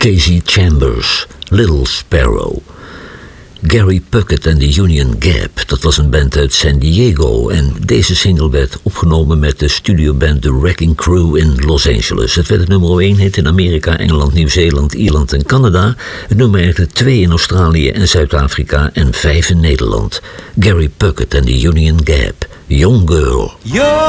Casey Chambers, Little Sparrow. Gary Puckett en de Union Gap, dat was een band uit San Diego en deze single werd opgenomen met de studioband The Wrecking Crew in Los Angeles. Het werd het nummer 1 hit in Amerika, Engeland, Nieuw-Zeeland, Ierland en Canada. Het nummer eindigde 2 in Australië en Zuid-Afrika en 5 in Nederland. Gary Puckett en de Union Gap, Young Girl.